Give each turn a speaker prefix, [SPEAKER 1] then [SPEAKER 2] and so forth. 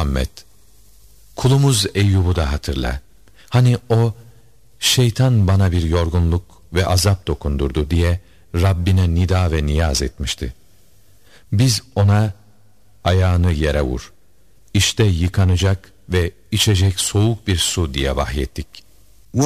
[SPEAKER 1] Muhammed, kulumuz Eyyub'u da hatırla. Hani o, şeytan bana bir yorgunluk ve azap dokundurdu diye Rabbine nida ve niyaz etmişti. Biz ona, ayağını yere vur, İşte yıkanacak ve içecek soğuk bir su diye vahyettik.